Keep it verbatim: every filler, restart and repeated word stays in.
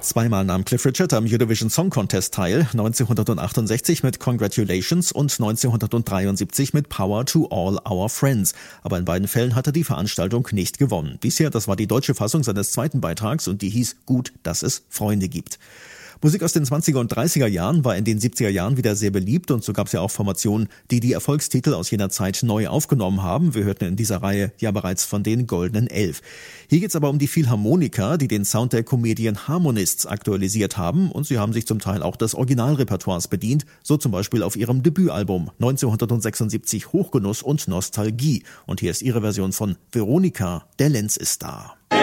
Zweimal nahm Cliff Richard am Eurovision Song Contest teil, neunzehnhundertachtundsechzig mit Congratulations und neunzehnhundertdreiundsiebzig mit Power to All Our Friends. Aber in beiden Fällen hat er die Veranstaltung nicht gewonnen. Bisher, das war die deutsche Fassung seines zweiten Beitrags und die hieß Gut, dass es Freunde gibt. Musik aus den zwanziger und dreißiger Jahren war in den siebziger Jahren wieder sehr beliebt und so gab es ja auch Formationen, die die Erfolgstitel aus jener Zeit neu aufgenommen haben. Wir hörten in dieser Reihe ja bereits von den Goldenen Elf. Hier geht's aber um die Philharmoniker, die den Sound der Comedian Harmonists aktualisiert haben und sie haben sich zum Teil auch des Originalrepertoires bedient, so zum Beispiel auf ihrem Debütalbum neunzehnhundertsechsundsiebzig Hochgenuss und Nostalgie. Und hier ist ihre Version von Veronika, der Lenz ist da.